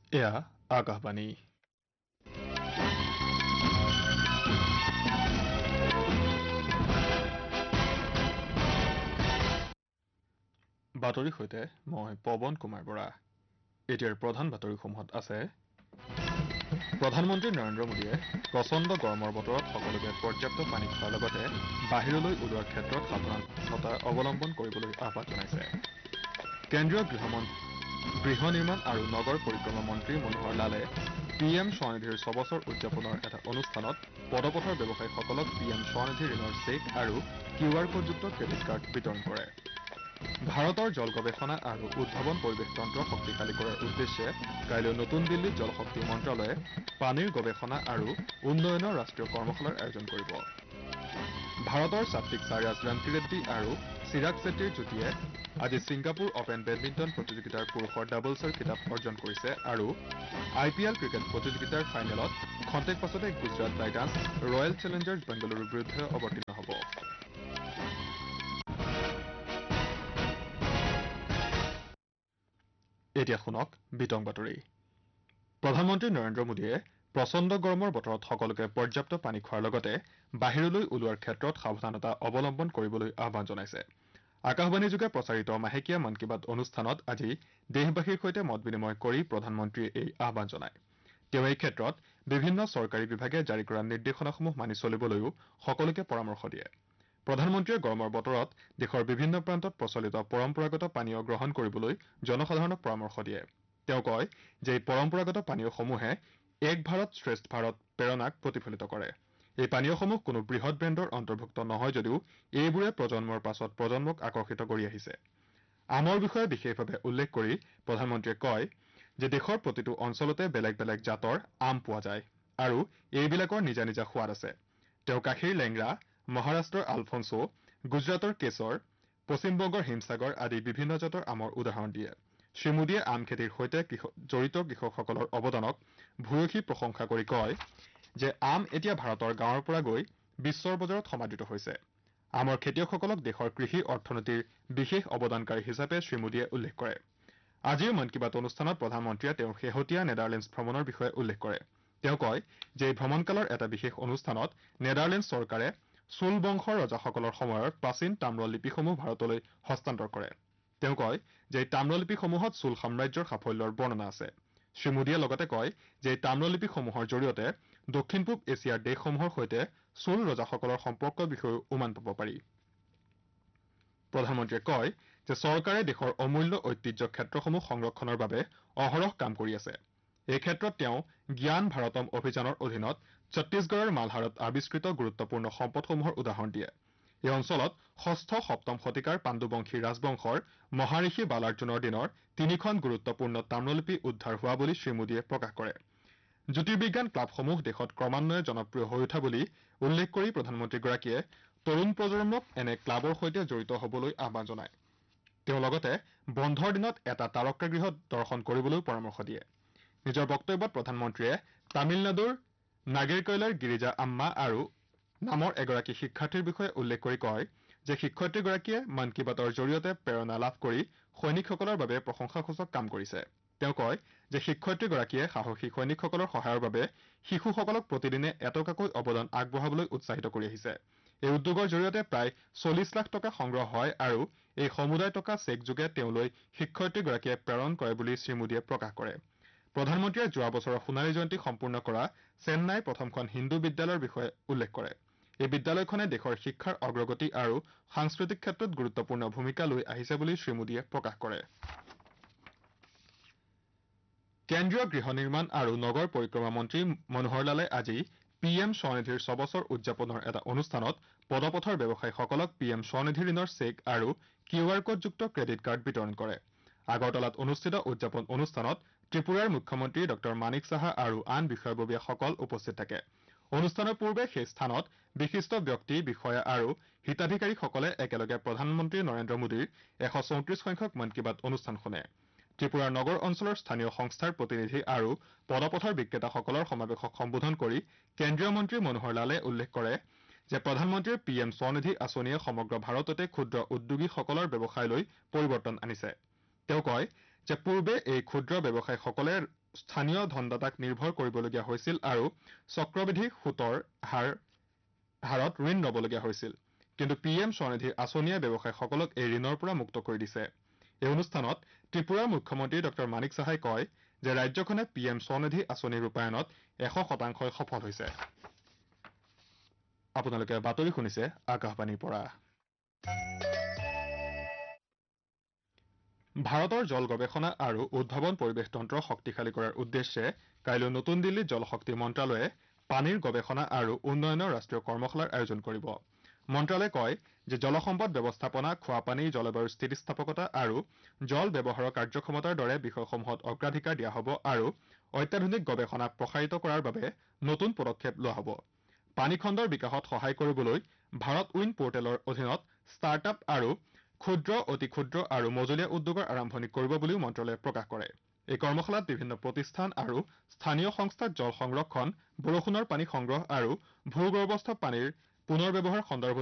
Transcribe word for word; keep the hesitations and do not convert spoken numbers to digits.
এয়া আকাশবাণী। বাতৰিৰ সৈতে মই পৱন কুমাৰ বৰা। এতিয়াৰ প্ৰধান বাতৰিসমূহত আছে প্ৰধানমন্ত্ৰী নৰেন্দ্ৰ মোদীয়ে প্ৰচণ্ড গৰমৰ বতৰত সকলোকে পৰ্যাপ্ত পানী খোৱাৰ লগতে বাহিৰলৈ ওলোৱাৰ ক্ষেত্ৰত সাৱধানতা অৱলম্বন কৰিবলৈ আহ্বান জনাইছে। কেন্দ্ৰীয় গৃহমন্ত্ৰী গৃহ নিৰ্মাণ আৰু নগৰ পৰিক্ৰমা মন্ত্ৰী মনোহৰ লালে পি এম স্বনিধিৰ ছবছৰ উদযাপনৰ এটা অনুষ্ঠানত পদপথৰ ব্যৱসায়ীসকলক পি এম স্বনিধি ঋণৰ চেক আৰু কিউ আৰ কোডযুক্ত ক্ৰেডিট কাৰ্ড বিতৰণ কৰে। ভাৰতৰ জল গৱেষণা আৰু উদ্ভাৱন পৰিৱেশ তন্ত্ৰ শক্তিশালী কৰাৰ উদ্দেশ্যে কাইলৈ নতুন দিল্লীত জলশক্তি মন্ত্ৰালয়ে পানীৰ গৱেষণা আৰু উন্নয়নৰ ৰাষ্ট্ৰীয় কৰ্মশালাৰ আয়োজন কৰিব। ভাৰতৰ সাত্বিক সাইৰাজ ৰানকিৰেড্ডী আৰু চিৰাগ ছেট্টীৰ যুটীয়ে আজি ছিংগাপুৰ অপেন বেডমিণ্টন প্ৰতিযোগিতাৰ পুৰুষৰ ডাবলছৰ খিতাপ অৰ্জন কৰিছে আৰু আই পি এল ক্ৰিকেট প্ৰতিযোগিতাৰ ফাইনেলত খন্তেক পাছতে গুজৰাট টাইটান্ছ ৰয়েল চেলেঞ্জাৰ্ছ বেংগালুৰুৰ বিৰুদ্ধে অৱতীৰ্ণ হ'ব। এতিয়া শুনক বিতং বাতৰি। প্ৰধানমন্ত্ৰী নৰেন্দ্ৰ মোদীয়ে প্ৰচণ্ড গৰমৰ বতৰত সকলোকে পৰ্যাপ্ত পানী খোৱাৰ লগতে বাহিৰলৈ ওলোৱাৰ ক্ষেত্ৰত সাৱধানতা অৱলম্বন কৰিবলৈ আহ্বান জনাইছে। আকাশবাণীযোগে প্ৰচাৰিত মাহেকীয়া মন কী বাত অনুষ্ঠানত আজি দেশবাসীৰ সৈতে মত বিনিময় কৰি প্ৰধানমন্ত্ৰীয়ে এই আহ্বান জনায়। তেওঁ এই ক্ষেত্ৰত বিভিন্ন চৰকাৰী বিভাগে জাৰি কৰা নিৰ্দেশনাসমূহ মানি চলিবলৈও সকলোকে পৰামৰ্শ দিয়ে। প্ৰধানমন্ত্ৰীয়ে গৰমৰ বতৰত দেশৰ বিভিন্ন প্ৰান্তত প্ৰচলিত পৰম্পৰাগত পানীয় গ্ৰহণ কৰিবলৈ জনসাধাৰণক পৰামৰ্শ দিয়ে। তেওঁ কয় যে এই পৰম্পৰাগত পানীয়সমূহে এক ভাৰত শ্ৰেষ্ঠ ভাৰত প্ৰেৰণাক প্ৰতিফলিত কৰে। এই পানীয়সমূহ কোনো বৃহৎ ব্ৰেণ্ডৰ অন্তৰ্ভুক্ত নহয় যদিও এইবোৰে প্ৰজন্মৰ পাছত প্ৰজন্মক আকৰ্ষিত কৰি আহিছে। আমৰ বিষয়ে বিশেষভাৱে উল্লেখ কৰি প্ৰধানমন্ত্ৰীয়ে কয় যে দেশৰ প্ৰতিটো অঞ্চলতে বেলেগ বেলেগ জাতৰ আম পোৱা যায় আৰু এইবিলাকৰ নিজা নিজা সোৱাদ আছে। তেওঁ কাশীৰ লেংৰা, মহাৰাষ্ট্ৰৰ আলফন্সো, গুজৰাটৰ কেশৰ, পশ্চিমবংগৰ হিমসাগৰ আদি বিভিন্ন জাতৰ আমৰ উদাহৰণ দিয়ে। শ্ৰীমোদীয়ে আম খেতিৰ সৈতে জড়িত কৃষকসকলৰ অৱদানক ভূয়সী প্ৰশংসা কৰি কয় যে আম এতিয়া ভাৰতৰ গাঁৱৰ পৰা গৈ বিশ্বৰ বজাৰত সমাদৃত হৈছে। আমৰ খেতিয়কসকলক দেশৰ কৃষি অৰ্থনীতিৰ বিশেষ অৱদানকাৰী হিচাপে শ্ৰীমোদীয়ে উল্লেখ কৰে। আজিৰ মন কী বাত অনুষ্ঠানত প্ৰধানমন্ত্ৰীয়ে তেওঁৰ শেহতীয়া নেডাৰলেণ্ডছ ভ্ৰমণৰ বিষয়ে উল্লেখ কৰে। তেওঁ কয় যে এই ভ্ৰমণকালৰ এটা বিশেষ অনুষ্ঠানত নেডাৰলেণ্ডছ চৰকাৰে চোল বংশৰ ৰজাসকলৰ সময়ৰ প্ৰাচীন তাম্ৰ লিপিসমূহ ভাৰতলৈ হস্তান্তৰ কৰে। তেওঁ কয় যে এই তাম্ৰলিপিসমূহত চোল সাম্ৰাজ্যৰ সাফল্যৰ বৰ্ণনা আছে। শ্ৰীমোদীয়ে লগতে কয় যে এই তাম্ৰলিপিসমূহৰ জৰিয়তে দক্ষিণ পূব এছিয়াৰ দেশসমূহৰ সৈতে চোল ৰজাসকলৰ সম্পৰ্কৰ বিষয়েও উমান পাব পাৰি। প্ৰধানমন্ত্ৰীয়ে কয় যে চৰকাৰে দেশৰ অমূল্য ঐতিহ্য ক্ষেত্ৰসমূহ সংৰক্ষণৰ বাবে অহৰহ কাম কৰি আছে। এই ক্ষেত্ৰত তেওঁ জ্ঞান ভাৰতম অভিযানৰ অধীনত ছত্তীশগড়ৰ মালহাৰত আৱিষ্কৃত গুৰুত্বপূৰ্ণ সম্পদসমূহৰ উদাহৰণ দিয়ে। এই অঞ্চলত ষষ্ঠ সপ্তম শতিকাৰ পাণ্ডুবংশী ৰাজবংশৰ মহাৰিষি বালাৰ্জুনৰ দিনৰ তিনিখন গুৰুত্বপূৰ্ণ তাম্ৰলিপি উদ্ধাৰ হোৱা বুলি শ্ৰীমোদীয়ে প্ৰকাশ কৰে। জ্যোতিৰ্বিজ্ঞান ক্লাবসমূহ দেশত ক্ৰমান্বয়ে জনপ্ৰিয় হৈ উঠা বুলি উল্লেখ কৰি প্ৰধানমন্ত্ৰীগৰাকীয়ে তৰুণ প্ৰজন্মক এনে ক্লাবৰ সৈতে জড়িত হবলৈ আহ্বান জনায়। তেওঁ লগতে বন্ধৰ দিনত এটা তাৰকাগৃহ দৰ্শন কৰিবলৈও পৰামৰ্শ দিয়ে। নিজৰ বক্তব্যত প্ৰধানমন্ত্ৰীয়ে তামিলনাডুৰ নাগেৰকৈলাৰ গিৰিজা আম্মা আৰু নামৰ এগৰাকী শিক্ষাৰ্থীৰ বিষয়ে উল্লেখ কৰি কয় যে শিক্ষয়িত্ৰীগৰাকীয়ে মন কী বাতৰ জৰিয়তে প্ৰেৰণা লাভ কৰি সৈনিকসকলৰ বাবে প্ৰশংসাসূচক কাম কৰিছে। তেওঁ কয় যে শিক্ষয়িত্ৰীগৰাকীয়ে সাহসী সৈনিকসকলৰ সহায়ৰ বাবে শিশুসকলক প্ৰতিদিনে এটকাকৈ অৱদান আগবঢ়াবলৈ উৎসাহিত কৰি আহিছে। এই উদ্যোগৰ জৰিয়তে প্ৰায় চল্লিশ লাখ টকা সংগ্ৰহ হয় আৰু এই সমুদায় টকা চেকযোগে তেওঁলৈ শিক্ষয়িত্ৰীগৰাকীয়ে প্ৰেৰণ কৰে বুলি শ্ৰীমোদীয়ে প্ৰকাশ কৰে। প্ৰধানমন্ত্ৰীয়ে যোৱা বছৰৰ সোণালী জয়ন্তী সম্পূৰ্ণ কৰা চেন্নাইৰ প্ৰথমখন হিন্দু বিদ্যালয়ৰ বিষয়ে উল্লেখ কৰে। এই বিদ্যালয়খনে দেশৰ শিক্ষাৰ অগ্ৰগতি আৰু সাংস্কৃতিক ক্ষেত্ৰত গুৰুত্বপূৰ্ণ ভূমিকা লৈ আহিছে বুলি শ্ৰীমোদীয়ে প্ৰকাশ কৰে। কেন্দ্ৰীয় গৃহ নিৰ্মাণ আৰু নগৰ পৰিক্ৰমা মন্ত্ৰী মনোহৰ লালে আজি পি এম স্বনিধিৰ ছবছৰ উদযাপনৰ এটা অনুষ্ঠানত পদপথৰ ব্যৱসায়ীসকলক পি এম স্বনিধি ঋণৰ চেক আৰু কিউ আৰ কোডযুক্ত ক্ৰেডিট কাৰ্ড বিতৰণ কৰে। আগৰতলাত অনুষ্ঠিত উদযাপন অনুষ্ঠানত ত্ৰিপুৰাৰ মুখ্যমন্ত্ৰী ডক্টৰ মানিক চাহা আৰু আন বিষয়ববীয়াসকল উপস্থিত থাকে। অনুষ্ঠানৰ পূৰ্বে সেই স্থানত বিশিষ্ট ব্যক্তি বিষয়া আৰু হিতাধিকাৰীসকলে একেলগে প্ৰধানমন্ত্ৰী নৰেন্দ্ৰ মোদীৰ এশ চৌত্ৰিশ সংখ্যক মন কী বাত অনুষ্ঠান শুনে। ত্ৰিপুৰাৰ নগৰ অঞ্চলৰ স্থানীয় সংস্থাৰ প্ৰতিনিধি আৰু পদপথৰ বিক্ৰেতাসকলৰ সমাৱেশক সম্বোধন কৰি কেন্দ্ৰীয় মন্ত্ৰী মনোহৰ লালে উল্লেখ কৰে যে প্ৰধানমন্ত্ৰীৰ পি এম স্বনিধি আঁচনিয়ে সমগ্ৰ ভাৰততে ক্ষুদ্ৰ উদ্যোগীসকলৰ ব্যৱসায়লৈ পৰিৱৰ্তন আনিছে। তেওঁ কয় যে পূৰ্বে এই ক্ষুদ্ৰ ব্যৱসায়ীসকলে স্থানীয় ধনদাতাক নিৰ্ভৰ কৰিবলগীয়া হৈছিল আৰু চক্ৰবৃদ্ধি সুতৰ হাৰ হাৰত ঋণ ল'বলগীয়া হৈছিল কিন্তু পি এম স্বনিধি আঁচনিয়ে ব্যৱসায়ীসকলক এই ঋণৰ পৰা মুক্ত কৰি দিছে এই অনুষ্ঠানত ত্ৰিপুৰাৰ মুখ্যমন্ত্ৰী ডক্টৰ মানিক চাহাই কয় যে ৰাজ্যখনে পি এম স্বনিধি আঁচনি ৰূপায়ণত এশ শতাংশই সফল হৈছে আপোনালোকে বাতৰি শুনিছে আকাশবাণীৰ পৰা ভাৰতৰ জল গৱেষণা আৰু উদ্ভাৱন পৰিৱেশ তন্ত্ৰ শক্তিশালী কৰাৰ উদ্দেশ্যে কাইলৈ নতুন দিল্লীত জলশক্তি মন্ত্ৰালয়ে পানীৰ গৱেষণা আৰু উন্নয়নৰ ৰাষ্ট্ৰীয় কৰ্মশালাৰ আয়োজন কৰিব মন্ত্ৰালয়ে কয় যে জলসম্পদ ব্যৱস্থাপনা খোৱাপানী জলবায়ুৰ স্থিতিস্থাপকতা আৰু জল ব্যৱহাৰৰ কাৰ্যক্ষমতাৰ দৰে বিষয়সমূহত অগ্ৰাধিকাৰ দিয়া হ'ব আৰু অত্যাধুনিক গৱেষণাক প্ৰসাৰিত কৰাৰ বাবে নতুন পদক্ষেপ লোৱা হ'ব পানী খণ্ডৰ বিকাশত সহায় কৰিবলৈ ভাৰত উইন পৰ্টেলৰ অধীনত ষ্টাৰ্টআপ আৰু ক্ষুদ্ৰ অতি ক্ষুদ্ৰ আৰু মজলীয়া উদ্যোগৰ আৰম্ভণি কৰিব বুলিও মন্ত্ৰালয়ে প্ৰকাশ কৰে এই কৰ্মশালাত বিভিন্ন প্ৰতিষ্ঠান আৰু স্থানীয় সংস্থাক জল সংৰক্ষণ বৰষুণৰ পানী সংগ্ৰহ আৰু ভূগৰ্ভস্থ পানীৰ পুনৰ ব্যৱহাৰ সন্দৰ্ভত